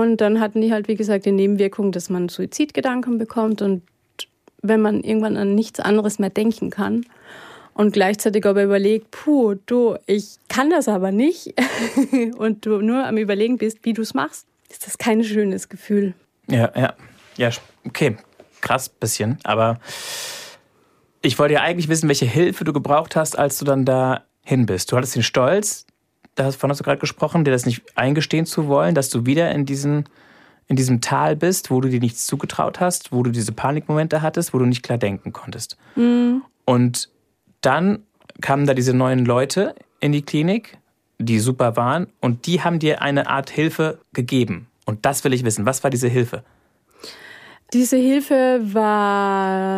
Und dann hatten die halt, wie gesagt, die Nebenwirkung, dass man Suizidgedanken bekommt und wenn man irgendwann an nichts anderes mehr denken kann und gleichzeitig aber überlegt, ich kann das aber nicht und du nur am Überlegen bist, wie du es machst, ist das kein schönes Gefühl. Ja, okay, krass bisschen, aber ich wollte ja eigentlich wissen, welche Hilfe du gebraucht hast, als du dann dahin bist. Du hattest den Stolz, davon hast du gerade gesprochen, dir das nicht eingestehen zu wollen, dass du wieder in diesem Tal bist, wo du dir nichts zugetraut hast, wo du diese Panikmomente hattest, wo du nicht klar denken konntest. Mhm. Und dann kamen da diese neuen Leute in die Klinik, die super waren, und die haben dir eine Art Hilfe gegeben. Und das will ich wissen. Was war diese Hilfe? Diese Hilfe war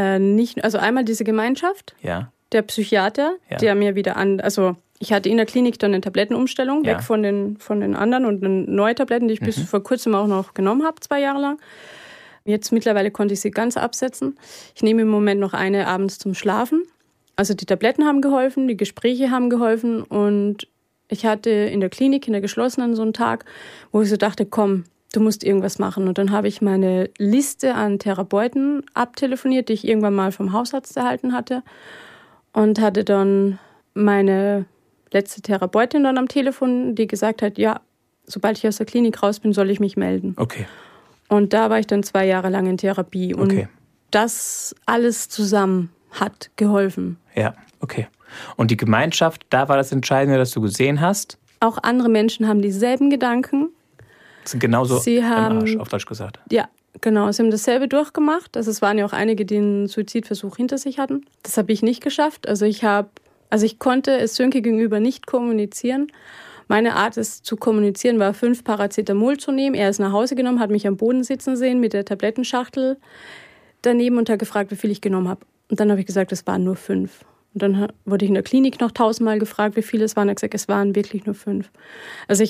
einmal diese Gemeinschaft, der Psychiater, der mir wieder ich hatte in der Klinik dann eine Tablettenumstellung, weg von den anderen und neue Tabletten, die ich bis vor kurzem auch noch genommen habe, 2 Jahre lang. Jetzt mittlerweile konnte ich sie ganz absetzen. Ich nehme im Moment noch eine abends zum Schlafen. Also die Tabletten haben geholfen, die Gespräche haben geholfen und ich hatte in der Klinik, in der geschlossenen, so einen Tag, wo ich so dachte, komm, du musst irgendwas machen. Und dann habe ich meine Liste an Therapeuten abtelefoniert, die ich irgendwann mal vom Hausarzt erhalten hatte und hatte dann meine letzte Therapeutin dann am Telefon, die gesagt hat, ja, sobald ich aus der Klinik raus bin, soll ich mich melden. Okay. Und da war ich dann 2 Jahre lang in Therapie. Und das alles zusammen hat geholfen. Ja, okay. Und die Gemeinschaft, da war das Entscheidende, dass du gesehen hast? Auch andere Menschen haben dieselben Gedanken. Sind genauso am Arsch, auf Deutsch gesagt. Ja, genau. Sie haben dasselbe durchgemacht. Also es waren ja auch einige, die einen Suizidversuch hinter sich hatten. Das habe ich nicht geschafft. Also ich konnte es Sönke gegenüber nicht kommunizieren. Meine Art, es zu kommunizieren, war 5 Paracetamol zu nehmen. Er ist nach Hause genommen, hat mich am Boden sitzen sehen mit der Tablettenschachtel daneben und hat gefragt, wie viel ich genommen habe. Und dann habe ich gesagt, es waren nur 5. Und dann wurde ich in der Klinik noch 1000-mal gefragt, wie viele es waren. Er hat gesagt, es waren wirklich nur 5. Also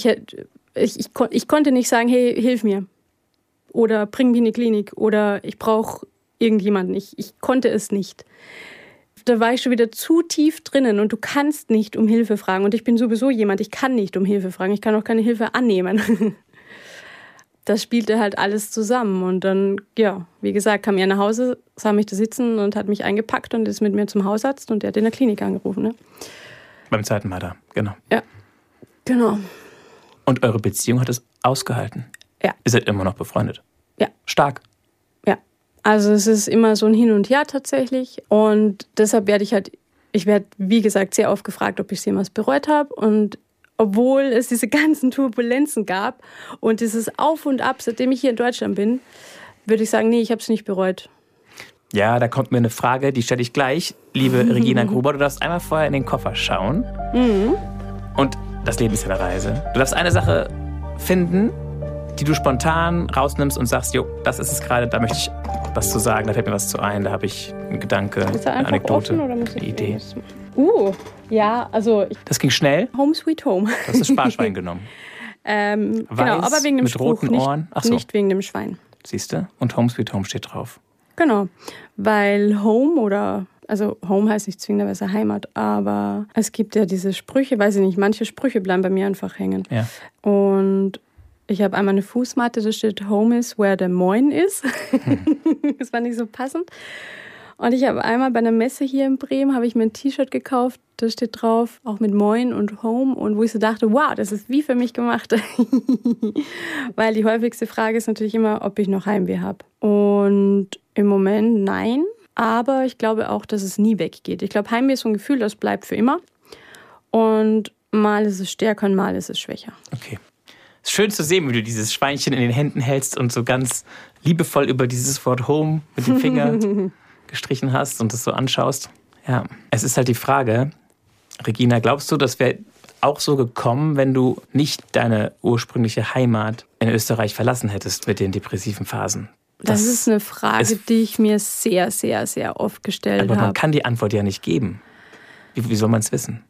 ich konnte nicht sagen, hey, hilf mir. Oder bring mich in die Klinik. Oder ich brauche irgendjemanden. Ich konnte es nicht. Da war ich schon wieder zu tief drinnen und du kannst nicht um Hilfe fragen. Und ich bin sowieso jemand, ich kann nicht um Hilfe fragen. Ich kann auch keine Hilfe annehmen. Das spielte halt alles zusammen. Und dann, ja, wie gesagt, kam er nach Hause, sah mich da sitzen und hat mich eingepackt und ist mit mir zum Hausarzt und der hat in der Klinik angerufen. Ne? Beim zweiten Mal da, genau. Ja, genau. Und eure Beziehung hat es ausgehalten? Ja. Ihr seid immer noch befreundet? Ja. Stark? Ja. Also es ist immer so ein Hin und Her tatsächlich. Und deshalb werde ich werde, wie gesagt, sehr oft gefragt, ob ich es jemals bereut habe. Und obwohl es diese ganzen Turbulenzen gab und dieses Auf und Ab, seitdem ich hier in Deutschland bin, würde ich sagen, nee, ich habe es nicht bereut. Ja, da kommt mir eine Frage, die stelle ich gleich. Liebe Regina Gruber, du darfst einmal vorher in den Koffer schauen. Mhm. Und das Leben ist ja eine Reise. Du darfst eine Sache finden, die du spontan rausnimmst und sagst, jo, das ist es gerade, da möchte ich was zu sagen, da fällt mir was zu ein, da habe ich einen Gedanke, eine Anekdote, eine Idee. Ja, also... Das ging schnell? Home Sweet Home. Du hast das Sparschwein genommen. Genau, aber wegen dem mit Spruch, roten Ohren. Ach so. Nicht wegen dem Schwein. Siehst du? Und Home Sweet Home steht drauf. Genau, weil Home Home heißt nicht zwingenderweise Heimat, aber es gibt ja diese Sprüche, weiß ich nicht, manche Sprüche bleiben bei mir einfach hängen. Ja. Und ich habe einmal eine Fußmatte, da steht Home is where the Moin ist. Das war nicht so passend. Und ich habe einmal bei einer Messe hier in Bremen, habe ich mir ein T-Shirt gekauft, da steht drauf, auch mit Moin und Home. Und wo ich so dachte, wow, das ist wie für mich gemacht. Weil die häufigste Frage ist natürlich immer, ob ich noch Heimweh habe. Und im Moment nein, aber ich glaube auch, dass es nie weggeht. Ich glaube, Heimweh ist so ein Gefühl, das bleibt für immer. Und mal ist es stärker und mal ist es schwächer. Okay. Es ist schön zu sehen, wie du dieses Schweinchen in den Händen hältst und so ganz liebevoll über dieses Wort Home mit dem Finger gestrichen hast und das so anschaust. Ja, es ist halt die Frage, Regina, glaubst du, das wäre auch so gekommen, wenn du nicht deine ursprüngliche Heimat in Österreich verlassen hättest mit den depressiven Phasen? Das ist eine Frage, die ich mir sehr, sehr, sehr oft gestellt habe. Aber man kann die Antwort ja nicht geben. Wie soll man es wissen?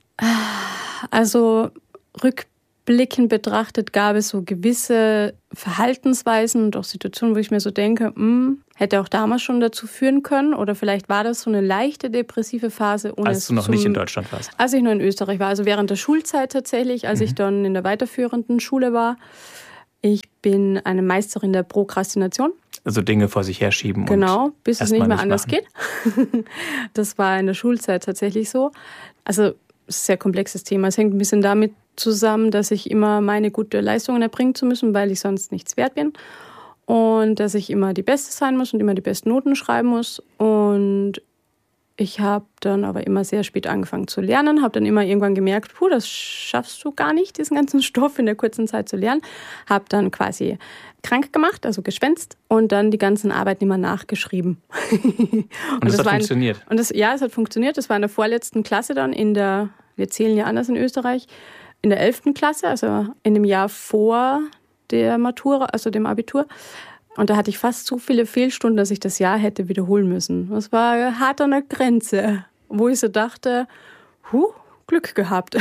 Also rückblickend betrachtet gab es so gewisse Verhaltensweisen und auch Situationen, wo ich mir so denke, hätte auch damals schon dazu führen können oder vielleicht war das so eine leichte depressive Phase. Als du noch nicht in Deutschland warst? Als ich noch in Österreich war, also während der Schulzeit tatsächlich, als ich dann in der weiterführenden Schule war. Ich bin eine Meisterin der Prokrastination. Also Dinge vor sich herschieben. Genau, bis es nicht mehr anders machen. geht. Das war in der Schulzeit tatsächlich so. Also es ist ein sehr komplexes Thema. Es hängt ein bisschen damit zusammen, dass ich immer meine gute Leistungen erbringen zu müssen, weil ich sonst nichts wert bin. Und dass ich immer die Beste sein muss und immer die besten Noten schreiben muss. Und ich habe dann aber immer sehr spät angefangen zu lernen, habe dann immer irgendwann gemerkt, das schaffst du gar nicht, diesen ganzen Stoff in der kurzen Zeit zu lernen. Habe dann quasi krank gemacht, also geschwänzt und dann die ganzen Arbeiten immer nachgeschrieben. Und das hat funktioniert? Es hat funktioniert. Das war in der vorletzten Klasse dann wir zählen ja anders in Österreich, in der 11. Klasse, also in dem Jahr vor der Matura, also dem Abitur. Und da hatte ich fast so viele Fehlstunden, dass ich das Jahr hätte wiederholen müssen. Das war hart an der Grenze, wo ich so dachte, Glück gehabt.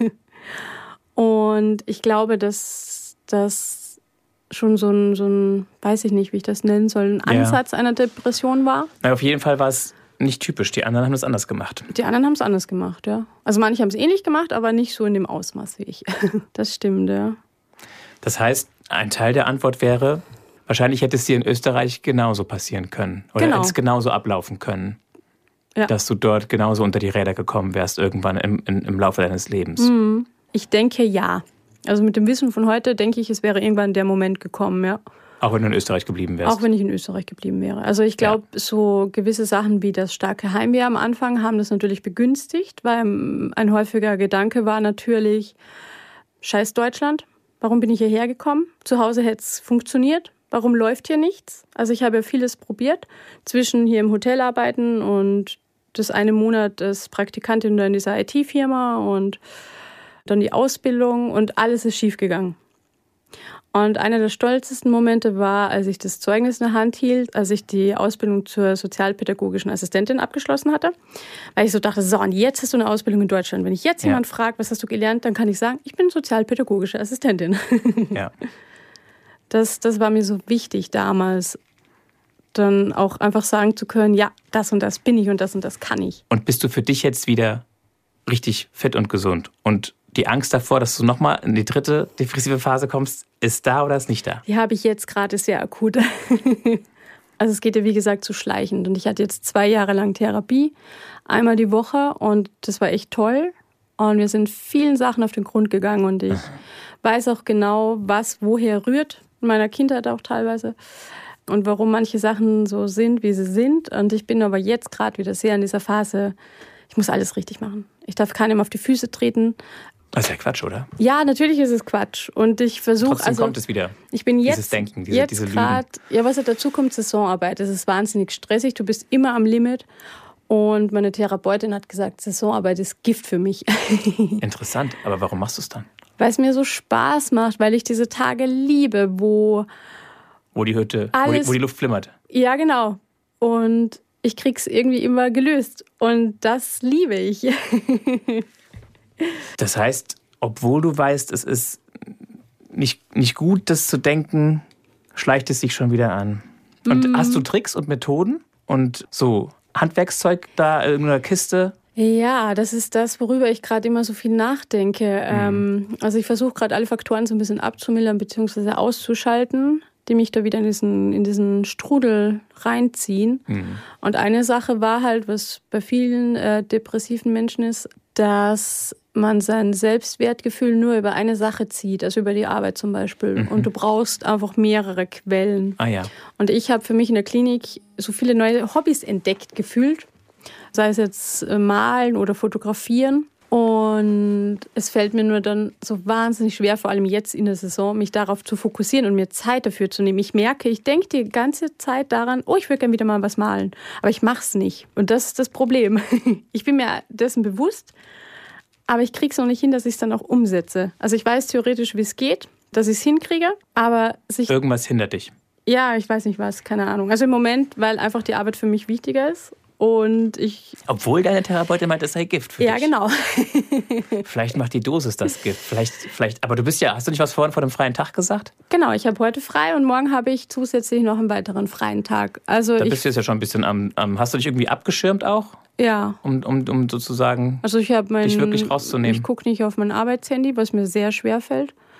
Und ich glaube, dass das schon so ein, weiß ich nicht, wie ich das nennen soll, ein Ansatz einer Depression war. Na, auf jeden Fall war es nicht typisch. Die anderen haben es anders gemacht. Die anderen haben es anders gemacht, ja. Also manche haben es ähnlich gemacht, aber nicht so in dem Ausmaß wie ich. Das stimmt, ja. Das heißt, ein Teil der Antwort wäre, wahrscheinlich hätte es dir in Österreich genauso passieren können. Oder hätte es genauso ablaufen können. Ja. Dass du dort genauso unter die Räder gekommen wärst, irgendwann im Laufe deines Lebens. Ich denke, ja. Also mit dem Wissen von heute denke ich, es wäre irgendwann der Moment gekommen, ja. Auch wenn du in Österreich geblieben wärst? Auch wenn ich in Österreich geblieben wäre. Also ich glaube, so gewisse Sachen wie das starke Heimweh am Anfang haben das natürlich begünstigt, weil ein häufiger Gedanke war natürlich, scheiß Deutschland, warum bin ich hierher gekommen? Zu Hause hätte es funktioniert. Warum läuft hier nichts? Also ich habe ja vieles probiert, zwischen hier im Hotel arbeiten und das eine Monat als Praktikantin in dieser IT-Firma und dann die Ausbildung und alles ist schiefgegangen. Und einer der stolzesten Momente war, als ich das Zeugnis in der Hand hielt, als ich die Ausbildung zur sozialpädagogischen Assistentin abgeschlossen hatte. Weil ich so dachte, so, und jetzt hast du eine Ausbildung in Deutschland. Wenn ich jetzt jemand fragt, was hast du gelernt, dann kann ich sagen, ich bin sozialpädagogische Assistentin. Ja. Das war mir so wichtig damals, dann auch einfach sagen zu können, ja, das und das bin ich und das kann ich. Und bist du für dich jetzt wieder richtig fit und gesund? Und die Angst davor, dass du nochmal in die dritte depressive Phase kommst, ist da oder ist nicht da? Die habe ich jetzt gerade sehr akut. Also es geht ja wie gesagt zu schleichend. Und ich hatte jetzt 2 Jahre lang Therapie, einmal die Woche und das war echt toll. Und wir sind vielen Sachen auf den Grund gegangen und ich weiß auch genau, was woher rührt. In meiner Kindheit auch teilweise. Und warum manche Sachen so sind, wie sie sind. Und ich bin aber jetzt gerade wieder sehr in dieser Phase, ich muss alles richtig machen. Ich darf keinem auf die Füße treten. Das ist ja Quatsch, oder? Ja, natürlich ist es Quatsch. Und ich versuche... Trotzdem kommt es wieder. Ich bin jetzt, dieses Denken, diese gerade, ja, was dazu kommt, Saisonarbeit. Es ist wahnsinnig stressig. Du bist immer am Limit. Und meine Therapeutin hat gesagt, Saisonarbeit ist Gift für mich. Interessant. Aber warum machst du es dann? Weil es mir so Spaß macht, weil ich diese Tage liebe, wo die Hütte, wo die Luft flimmert. Ja, genau. Und ich krieg's irgendwie immer gelöst. Und das liebe ich. Das heißt, obwohl du weißt, es ist nicht gut, das zu denken, schleicht es sich schon wieder an. Und hast du Tricks und Methoden und so Handwerkszeug da in irgendeiner Kiste? Ja, das ist das, worüber ich gerade immer so viel nachdenke. Also ich versuche gerade alle Faktoren so ein bisschen abzumildern bzw. auszuschalten, die mich da wieder in diesen Strudel reinziehen. Und eine Sache war halt, was bei vielen depressiven Menschen ist, dass man sein Selbstwertgefühl nur über eine Sache zieht, also über die Arbeit zum Beispiel. Und du brauchst einfach mehrere Quellen. Ah ja. Und ich habe für mich in der Klinik so viele neue Hobbys entdeckt gefühlt. Sei es jetzt malen oder fotografieren. Und es fällt mir nur dann so wahnsinnig schwer, vor allem jetzt in der Saison, mich darauf zu fokussieren und mir Zeit dafür zu nehmen. Ich merke, ich denke die ganze Zeit daran, ich würde gerne wieder mal was malen. Aber ich mache es nicht. Und das ist das Problem. Ich bin mir dessen bewusst, aber ich kriege es noch nicht hin, dass ich es dann auch umsetze. Also ich weiß theoretisch, wie es geht, dass ich es hinkriege, aber irgendwas hindert dich. Ja, ich weiß nicht was, keine Ahnung. Also im Moment, weil einfach die Arbeit für mich wichtiger ist. Und obwohl deine Therapeutin meint, es sei Gift für dich. Ja, genau. Vielleicht macht die Dosis das Gift. Vielleicht. Aber hast du nicht was vorhin vor dem freien Tag gesagt? Genau, ich habe heute frei und morgen habe ich zusätzlich noch einen weiteren freien Tag. Also da bist du jetzt ja schon ein bisschen hast du dich irgendwie abgeschirmt auch? Ja. Um sozusagen dich wirklich rauszunehmen? Ich gucke nicht auf mein Arbeitshandy, was mir sehr schwer fällt.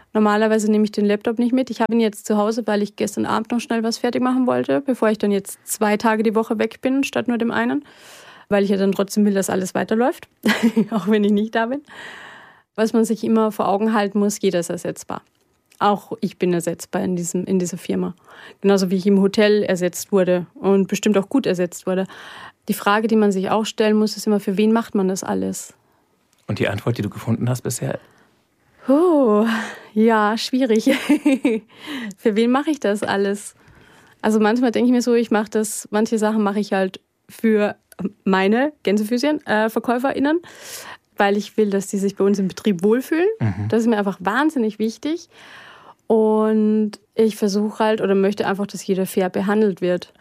Normalerweise nehme ich den Laptop nicht mit. Ich habe ihn jetzt zu Hause, weil ich gestern Abend noch schnell was fertig machen wollte, bevor ich dann jetzt 2 Tage die Woche weg bin, statt nur dem einen. Weil ich ja dann trotzdem will, dass alles weiterläuft, auch wenn ich nicht da bin. Was man sich immer vor Augen halten muss, jeder ist ersetzbar. Auch ich bin ersetzbar in dieser Firma. Genauso wie ich im Hotel ersetzt wurde und bestimmt auch gut ersetzt wurde. Die Frage, die man sich auch stellen muss, ist immer, für wen macht man das alles? Und die Antwort, die du gefunden hast bisher? Oh, ja, schwierig. Für wen mache ich das alles? Also manchmal denke ich mir so, manche Sachen mache ich halt für meine Gänsefüßchen, VerkäuferInnen, weil ich will, dass die sich bei uns im Betrieb wohlfühlen. Das ist mir einfach wahnsinnig wichtig. Und ich versuche halt oder möchte einfach, dass jeder fair behandelt wird.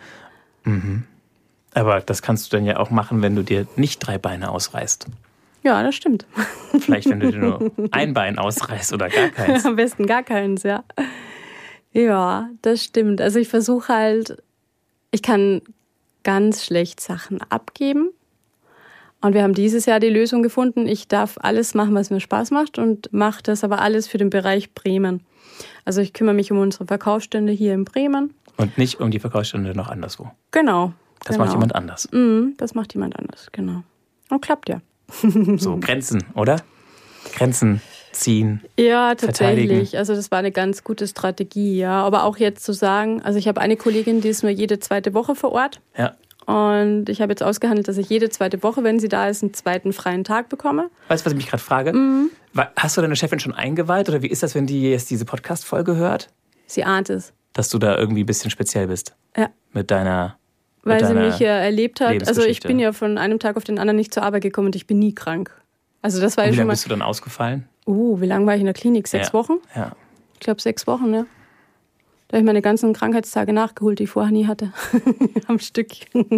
Aber das kannst du dann ja auch machen, wenn du dir nicht 3 Beine ausreißt. Ja, das stimmt. Vielleicht, wenn du dir nur ein Bein ausreißt oder gar keins. Am besten gar keins, ja. Ja, das stimmt. Also ich versuche halt, ich kann ganz schlecht Sachen abgeben. Und wir haben dieses Jahr die Lösung gefunden. Ich darf alles machen, was mir Spaß macht und mache das aber alles für den Bereich Bremen. Also ich kümmere mich um unsere Verkaufsstände hier in Bremen. Und nicht um die Verkaufsstände noch anderswo. Genau. Das macht jemand anders. Das macht jemand anders, genau. Und klappt ja. So, Grenzen, oder? Grenzen ziehen. Ja, tatsächlich. Also das war eine ganz gute Strategie, ja. Aber auch jetzt zu sagen, also ich habe eine Kollegin, die ist nur jede 2. Woche vor Ort. Ja. Und ich habe jetzt ausgehandelt, dass ich jede 2. Woche, wenn sie da ist, einen 2. freien Tag bekomme. Weißt du, was ich mich gerade frage? Hast du deine Chefin schon eingeweiht oder wie ist das, wenn die jetzt diese Podcast-Folge hört? Sie ahnt es. Dass du da irgendwie ein bisschen speziell bist? Ja. Mit deiner Weil sie mich ja erlebt hat. Also ich Lebensgeschichte. bin ja von einem Tag auf den anderen nicht zur Arbeit gekommen und ich bin nie krank. Also das war ja Wie schon lange mal. bist du dann ausgefallen? Wie lange war ich in der Klinik? 6 Wochen? Ja. Ich glaube 6 Wochen, ne? Da habe ich meine ganzen Krankheitstage nachgeholt, die ich vorher nie hatte. Am Stück.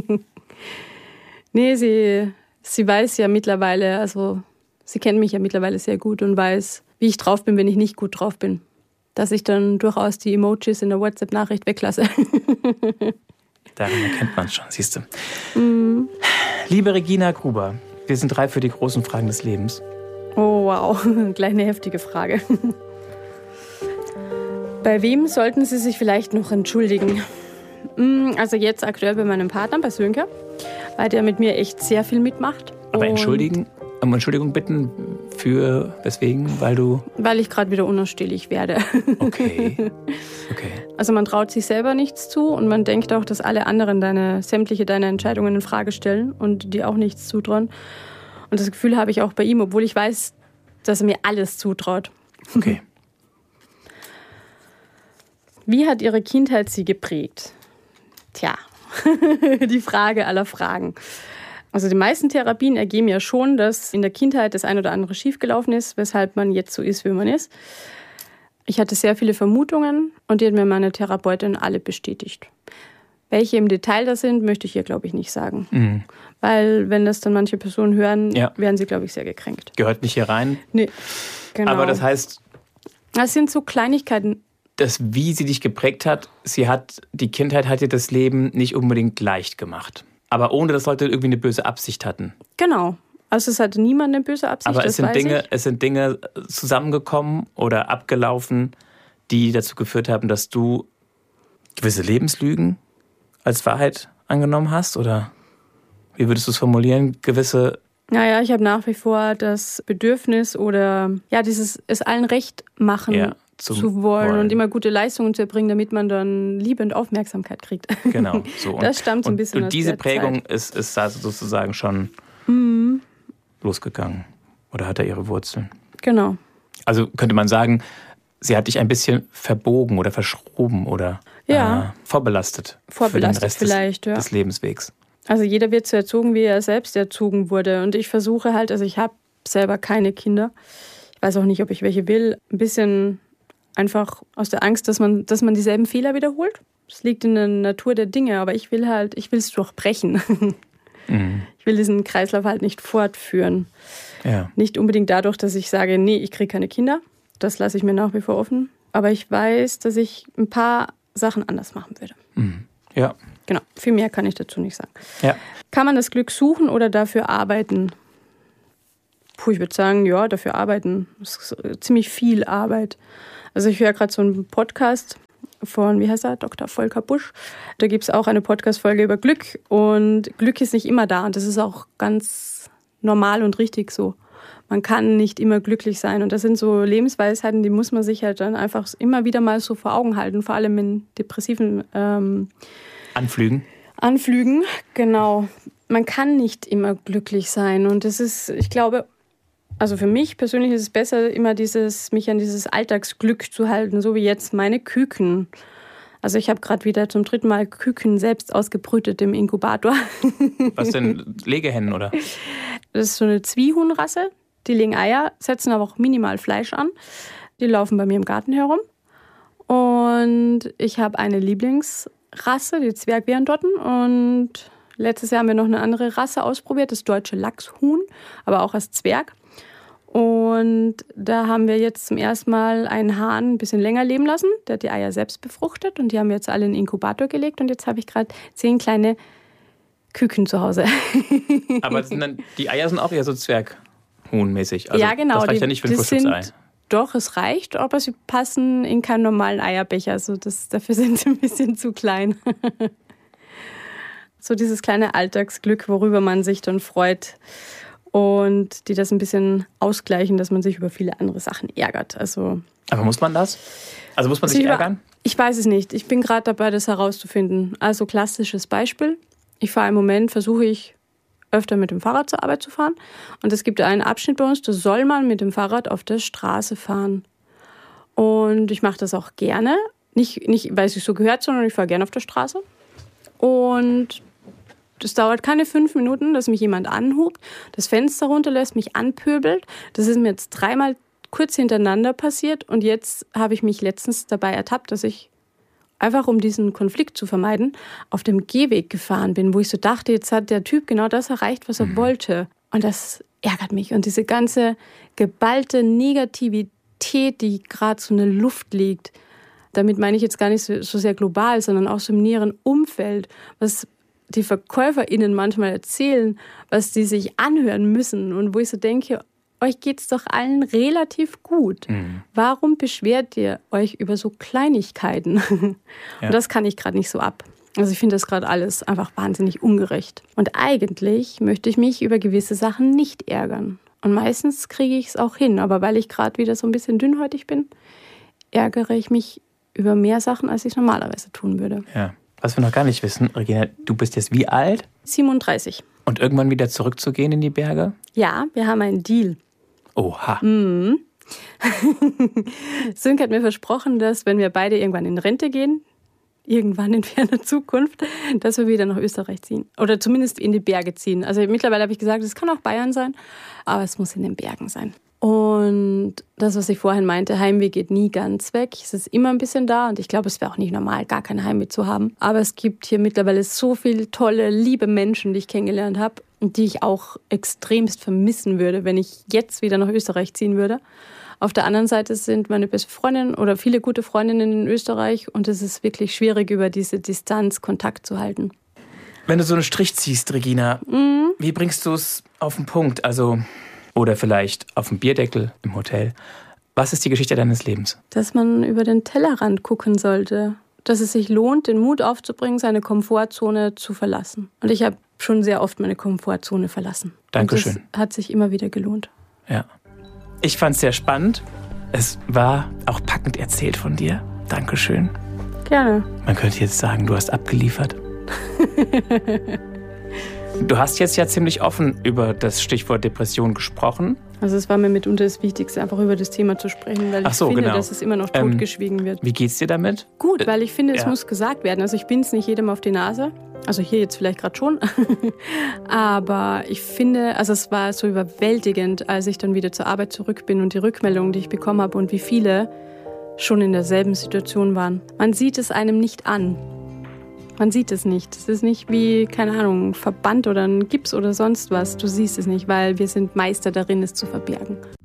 Nee, sie weiß ja mittlerweile, also sie kennt mich ja mittlerweile sehr gut und weiß, wie ich drauf bin, wenn ich nicht gut drauf bin. Dass ich dann durchaus die Emojis in der WhatsApp-Nachricht weglasse. Daran erkennt man es schon, siehst du. Liebe Regina Gruber, wir sind 3 für die großen Fragen des Lebens. Oh wow, gleich eine heftige Frage. Bei wem sollten Sie sich vielleicht noch entschuldigen? Also jetzt aktuell bei meinem Partner, bei Sönke, weil der mit mir echt sehr viel mitmacht. Aber um Entschuldigung bitten für, weswegen, weil ich gerade wieder unausstehlich werde. Okay. Also man traut sich selber nichts zu und man denkt auch, dass alle anderen sämtliche deine Entscheidungen in Frage stellen und dir auch nichts zutrauen. Und das Gefühl habe ich auch bei ihm, obwohl ich weiß, dass er mir alles zutraut. Okay. Wie hat Ihre Kindheit Sie geprägt? Tja, die Frage aller Fragen. Also die meisten Therapien ergeben ja schon, dass in der Kindheit das ein oder andere schiefgelaufen ist, weshalb man jetzt so ist, wie man ist. Ich hatte sehr viele Vermutungen und die hat mir meine Therapeutin alle bestätigt. Welche im Detail das sind, möchte ich hier, glaube ich, nicht sagen. Weil wenn das dann manche Personen hören, werden sie, glaube ich, sehr gekränkt. Gehört nicht hier rein. Nee, genau. Aber das heißt, das sind so Kleinigkeiten. Wie sie dich geprägt hat, die Kindheit hat dir das Leben nicht unbedingt leicht gemacht. Aber ohne, dass Leute irgendwie eine böse Absicht hatten. Genau. Also es hatte niemand eine böse Absicht, aber es sind Dinge zusammengekommen oder abgelaufen, die dazu geführt haben, dass du gewisse Lebenslügen als Wahrheit angenommen hast? Oder wie würdest du es formulieren? Naja, ich habe nach wie vor das Bedürfnis oder dieses es allen recht machen zu wollen und immer gute Leistungen zu erbringen, damit man dann Liebe und Aufmerksamkeit kriegt. Genau. So. Das stammt so ein bisschen aus der diese Prägung Zeit. ist da sozusagen schon losgegangen oder hat er ihre Wurzeln? Genau. Also könnte man sagen, sie hat dich ein bisschen verbogen oder verschroben oder vorbelastet für den Rest vielleicht, des Lebenswegs. Also jeder wird so erzogen, wie er selbst erzogen wurde. Und ich versuche halt, also ich habe selber keine Kinder. Ich weiß auch nicht, ob ich welche will. Ein bisschen einfach aus der Angst, dass man dieselben Fehler wiederholt. Das liegt in der Natur der Dinge, aber ich will es durchbrechen. Ich will diesen Kreislauf halt nicht fortführen. Ja. Nicht unbedingt dadurch, dass ich sage, nee, ich kriege keine Kinder. Das lasse ich mir nach wie vor offen. Aber ich weiß, dass ich ein paar Sachen anders machen würde. Ja. Genau, viel mehr kann ich dazu nicht sagen. Ja. Kann man das Glück suchen oder dafür arbeiten? Ich würde sagen, ja, dafür arbeiten. Das ist ziemlich viel Arbeit. Also ich höre gerade so einen Podcast von, wie heißt er, Dr. Volker Busch. Da gibt es auch eine Podcast-Folge über Glück. Und Glück ist nicht immer da. Und das ist auch ganz normal und richtig so. Man kann nicht immer glücklich sein. Und das sind so Lebensweisheiten, die muss man sich halt dann einfach immer wieder mal so vor Augen halten. Vor allem in depressiven Anflügen, genau. Man kann nicht immer glücklich sein. Und das ist, ich glaube, also für mich persönlich ist es besser, immer mich an dieses Alltagsglück zu halten, so wie jetzt meine Küken. Also ich habe gerade wieder zum 3. Mal Küken selbst ausgebrütet im Inkubator. Was denn, Legehennen, oder? Das ist so eine Zwiehuhnrasse. Die legen Eier, setzen aber auch minimal Fleisch an. Die laufen bei mir im Garten herum. Und ich habe eine Lieblingsrasse, die Zwergwärendotten. Und letztes Jahr haben wir noch eine andere Rasse ausprobiert, das deutsche Lachshuhn, aber auch als Zwerg. Und da haben wir jetzt zum ersten Mal einen Hahn ein bisschen länger leben lassen. Der hat die Eier selbst befruchtet und die haben wir jetzt alle in den Inkubator gelegt. Und jetzt habe ich gerade 10 kleine Küken zu Hause. Aber die Eier sind auch eher so Zwerghuhnmäßig. Also ja, genau. Das reicht ja nicht für ein Frühstücksei. Doch, es reicht, aber sie passen in keinen normalen Eierbecher. Also dafür sind sie ein bisschen zu klein. So dieses kleine Alltagsglück, worüber man sich dann freut. Und die das ein bisschen ausgleichen, dass man sich über viele andere Sachen ärgert. Aber muss man das? Also muss man sich ärgern? Ich weiß es nicht. Ich bin gerade dabei, das herauszufinden. Also klassisches Beispiel. Versuche ich öfter mit dem Fahrrad zur Arbeit zu fahren. Und es gibt einen Abschnitt bei uns, da soll man mit dem Fahrrad auf der Straße fahren. Und ich mache das auch gerne. Nicht, weil es sich so gehört, sondern ich fahre gerne auf der Straße. Und das dauert keine 5 Minuten, dass mich jemand anhupt, das Fenster runterlässt, mich anpöbelt. Das ist mir jetzt 3-mal kurz hintereinander passiert. Und jetzt habe ich mich letztens dabei ertappt, dass ich einfach, um diesen Konflikt zu vermeiden, auf dem Gehweg gefahren bin, wo ich so dachte, jetzt hat der Typ genau das erreicht, was er wollte. Und das ärgert mich. Und diese ganze geballte Negativität, die gerade so in der Luft liegt, damit meine ich jetzt gar nicht so sehr global, sondern auch so im näheren Umfeld, was die VerkäuferInnen manchmal erzählen, was die sich anhören müssen und wo ich so denke, euch geht's doch allen relativ gut. Mhm. Warum beschwert ihr euch über so Kleinigkeiten? Ja. Und das kann ich gerade nicht so ab. Also ich finde das gerade alles einfach wahnsinnig ungerecht. Und eigentlich möchte ich mich über gewisse Sachen nicht ärgern. Und meistens kriege ich es auch hin. Aber weil ich gerade wieder so ein bisschen dünnhäutig bin, ärgere ich mich über mehr Sachen, als ich normalerweise tun würde. Ja. Was wir noch gar nicht wissen, Regina, du bist jetzt wie alt? 37. Und irgendwann wieder zurückzugehen in die Berge? Ja, wir haben einen Deal. Oha. Mhm. Sönke hat mir versprochen, dass wenn wir beide irgendwann in Rente gehen, irgendwann in ferner Zukunft, dass wir wieder nach Österreich ziehen. Oder zumindest in die Berge ziehen. Also mittlerweile habe ich gesagt, es kann auch Bayern sein, aber es muss in den Bergen sein. Und das, was ich vorhin meinte, Heimweh geht nie ganz weg. Es ist immer ein bisschen da und ich glaube, es wäre auch nicht normal, gar kein Heimweh zu haben. Aber es gibt hier mittlerweile so viele tolle, liebe Menschen, die ich kennengelernt habe und die ich auch extremst vermissen würde, wenn ich jetzt wieder nach Österreich ziehen würde. Auf der anderen Seite sind meine beste Freundin oder viele gute Freundinnen in Österreich und es ist wirklich schwierig, über diese Distanz Kontakt zu halten. Wenn du so einen Strich ziehst, Regina, wie bringst du es auf den Punkt? Oder vielleicht auf dem Bierdeckel im Hotel. Was ist die Geschichte deines Lebens? Dass man über den Tellerrand gucken sollte. Dass es sich lohnt, den Mut aufzubringen, seine Komfortzone zu verlassen. Und ich habe schon sehr oft meine Komfortzone verlassen. Dankeschön. Und das hat sich immer wieder gelohnt. Ja. Ich fand es sehr spannend. Es war auch packend erzählt von dir. Dankeschön. Gerne. Man könnte jetzt sagen, du hast abgeliefert. Du hast jetzt ja ziemlich offen über das Stichwort Depression gesprochen. Also es war mir mitunter das Wichtigste, einfach über das Thema zu sprechen, weil ich finde, dass es immer noch totgeschwiegen wird. Wie geht's dir damit? Gut, weil ich finde, es muss gesagt werden. Also ich bin es nicht jedem auf die Nase. Also hier jetzt vielleicht gerade schon. Aber ich finde, also es war so überwältigend, als ich dann wieder zur Arbeit zurück bin und die Rückmeldungen, die ich bekommen habe und wie viele schon in derselben Situation waren. Man sieht es einem nicht an. Man sieht es nicht. Es ist nicht wie, keine Ahnung, ein Verband oder ein Gips oder sonst was. Du siehst es nicht, weil wir sind Meister darin, es zu verbergen.